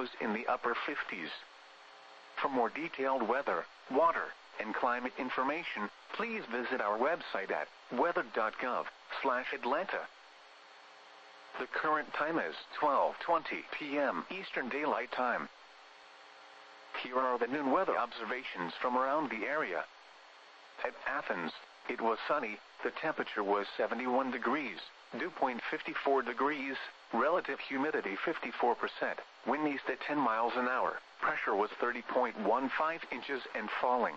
lows in the upper 50s. For more detailed weather, water, and climate information, please visit our website at weather.gov/Atlanta. The current time is 12:20 p.m. Eastern Daylight Time. Here are the noon weather observations from around the area. At Athens, it was sunny, the temperature was 71 degrees, dew point 54 degrees, relative humidity 54%, wind east at 10 miles an hour, pressure was 30.15 inches and falling.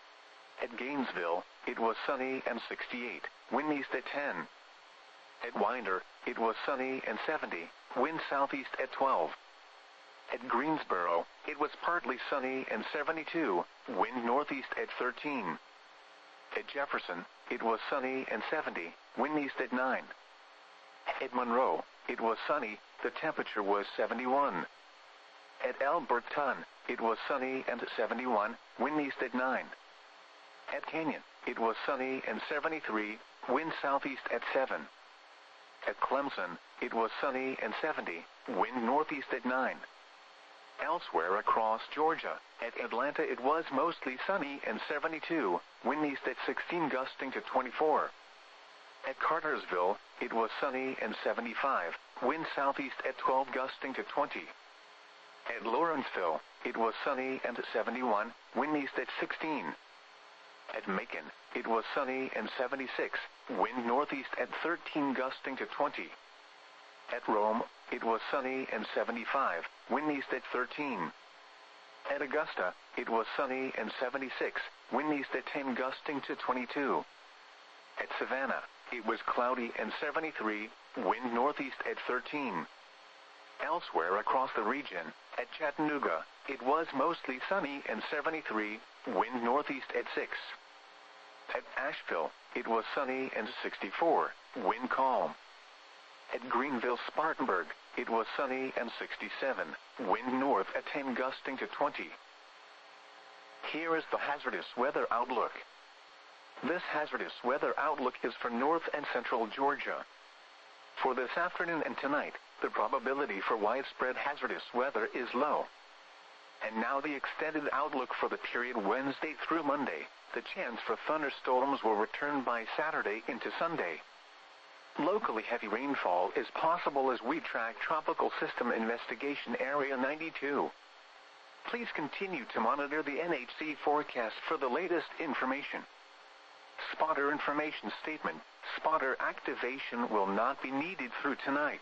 At Gainesville, it was sunny and 68, wind east at 10. At Winder, it was sunny and 70, wind southeast at 12. At Greensboro, it was partly sunny and 72, wind northeast at 13. At Jefferson, it was sunny and 70, wind east at 9. At Monroe, it was sunny, the temperature was 71. At Alberton, it was sunny and 71, wind east at 9. At Canyon, it was sunny and 73, wind southeast at 7. At Clemson, it was sunny and 70, wind northeast at 9. Elsewhere across Georgia, at Atlanta it was mostly sunny and 72, wind east at 16 gusting to 24. At Cartersville, it was sunny and 75, wind southeast at 12 gusting to 20. At Lawrenceville, it was sunny and 71, wind east at 16. At Macon, it was sunny and 76, wind northeast at 13 gusting to 20. At Rome, it was sunny and 75, wind east at 13. At Augusta, it was sunny and 76, wind east at 10 gusting to 22. At Savannah, it was cloudy and 73, wind northeast at 13. Elsewhere across the region, at Chattanooga, it was mostly sunny and 73, wind northeast at 6. At Asheville, it was sunny and 64, wind calm. At Greenville-Spartanburg, it was sunny and 67, wind north at 10 gusting to 20. Here is the hazardous weather outlook. This hazardous weather outlook is for north and central Georgia. For this afternoon and tonight, the probability for widespread hazardous weather is low. And now the extended outlook for the period Wednesday through Monday. The chance for thunderstorms will return by Saturday into Sunday. Locally heavy rainfall is possible as we track Tropical System Investigation Area 92. Please continue to monitor the NHC forecast for the latest information. Spotter information statement: spotter activation will not be needed through tonight.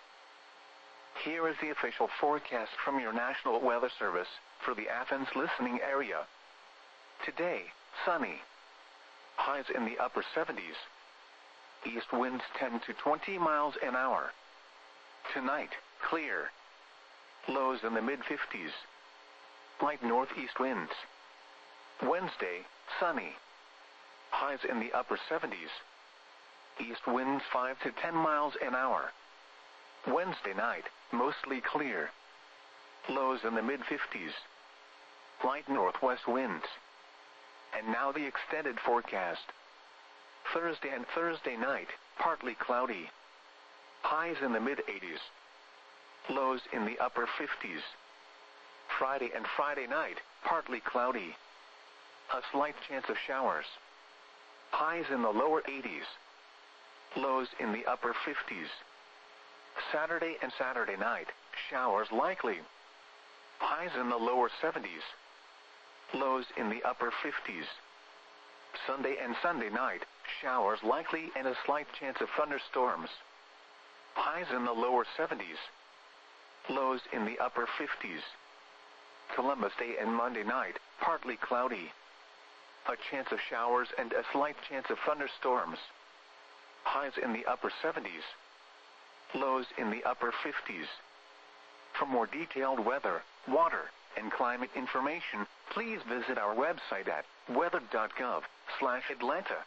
Here is the official forecast from your National Weather Service for the Athens listening area. Today, sunny. Highs in the upper 70s. East winds 10 to 20 miles an hour. Tonight, clear. Lows in the mid-50s. Light northeast winds. Wednesday, sunny. Highs in the upper 70s. East winds 5 to 10 miles an hour. Wednesday night, mostly clear. Lows in the mid-50s. Light northwest winds. And now the extended forecast. Thursday and Thursday night, partly cloudy. Highs in the mid-80s. Lows in the upper 50s. Friday and Friday night, partly cloudy. A slight chance of showers. Highs in the lower 80s. Lows in the upper 50s. Saturday and Saturday night, showers likely. Highs in the lower 70s. Lows in the upper 50s. Sunday and Sunday night, showers likely and a slight chance of thunderstorms. Highs in the lower 70s. Lows in the upper 50s. Columbus Day and Monday night, partly cloudy. A chance of showers and a slight chance of thunderstorms. Highs in the upper 70s. Lows in the upper 50s. For more detailed weather, water, and climate information, please visit our website at weather.gov/Atlanta.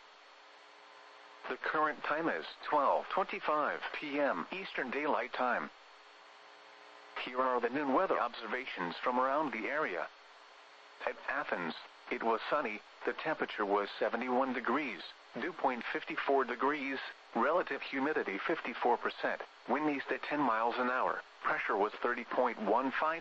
The current time is 12:25 p.m. Eastern Daylight Time. Here are the noon weather observations from around the area. At Athens, it was sunny, the temperature was 71 degrees, dew point 54 degrees, relative humidity 54%, wind east at 10 miles an hour, pressure was 30.15